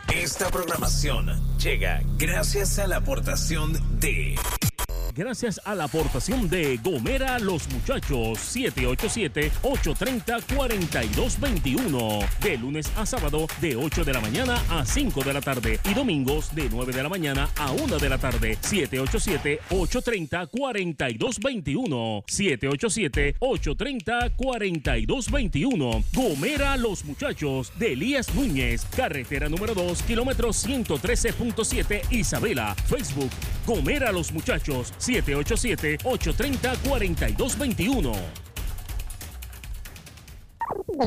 Esta programación llega gracias a la aportación de... Gracias a la aportación de Gomera Los Muchachos, 787-830-4221. De lunes a sábado, de 8 de la mañana a 5 de la tarde. Y domingos, de 9 de la mañana a 1 de la tarde. 787-830-4221. 787-830-4221. Gomera Los Muchachos, de Elías Núñez. Carretera número 2, kilómetro 113.7, Isabela. Facebook, Gomera Los Muchachos. 787-830-4221.